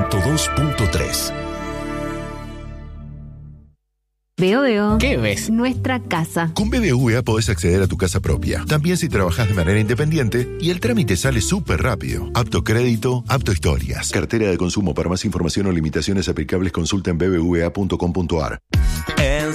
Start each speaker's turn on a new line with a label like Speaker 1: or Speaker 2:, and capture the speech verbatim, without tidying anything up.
Speaker 1: ciento dos punto tres.
Speaker 2: Veo, veo.
Speaker 3: ¿Qué ves?
Speaker 2: Nuestra casa.
Speaker 4: Con B B V A podés acceder a tu casa propia, también si trabajás de manera independiente, y el trámite sale súper rápido. Apto crédito, apto historias. Cartera de consumo. Para más información o limitaciones aplicables, consulta en b b v a punto com punto a r.